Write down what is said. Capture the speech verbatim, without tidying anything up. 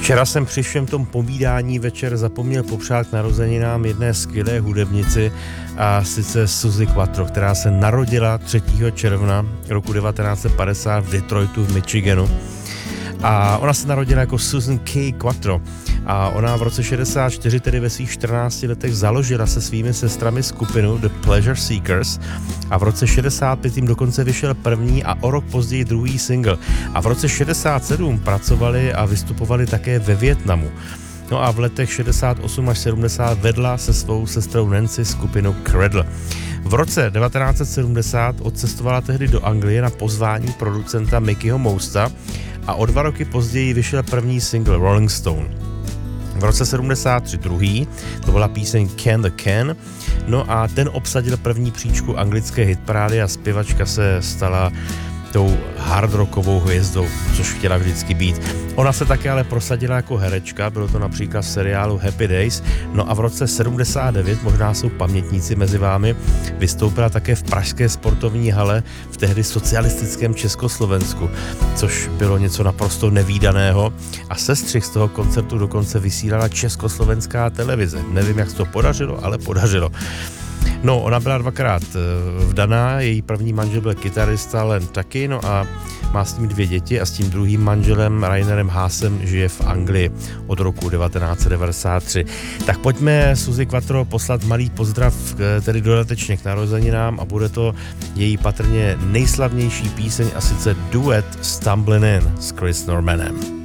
Včera jsem při všem tom povídání večer zapomněl popřát k narozeninám jedné skvělé hudebnici, a sice Suzi Quatro, která se narodila třetího června roku devatenáct set padesát v Detroitu v Michiganu. A ona se narodila jako Susan K. Quatro a ona v roce šedesát čtyři, tedy ve svých čtrnácti letech, založila se svými sestrami skupinu The Pleasure Seekers a v roce šedesát pět jim dokonce vyšel první a o rok později druhý single. A v roce šedesát sedm pracovali a vystupovali také ve Vietnamu. No a v letech šedesát osm až sedmdesát vedla se svou sestrou Nancy skupinu Cradle. V roce devatenáct set sedmdesát odcestovala tehdy do Anglie na pozvání producenta Mickeyho Mousta a o dva roky později vyšel první single Rolling Stone. V roce sedmdesát tři druhý, to byla píseň Can the Can, no a ten obsadil první příčku anglické hitparády a zpěvačka se stala tou hardrockovou hvězdou, což chtěla vždycky být. Ona se také ale prosadila jako herečka, bylo to například v seriálu Happy Days, no a v roce sedmdesát devět, možná jsou pamětníci mezi vámi, vystoupila také v pražské sportovní hale v tehdy socialistickém Československu, což bylo něco naprosto nevídaného a sestřih z toho koncertu dokonce vysílala československá televize. Nevím, jak se to podařilo, ale podařilo. No, ona byla dvakrát vdaná, její první manžel byl kytarista Len Taky, no a má s ním dvě děti a s tím druhým manželem Rainerem Haasem žije v Anglii od roku devatenáct set devadesát tři. Tak pojďme Suzi Quatro poslat malý pozdrav, tedy dodatečně k narozeninám, a bude to její patrně nejslavnější píseň, a sice duet Stumblin' In s Chris Normanem.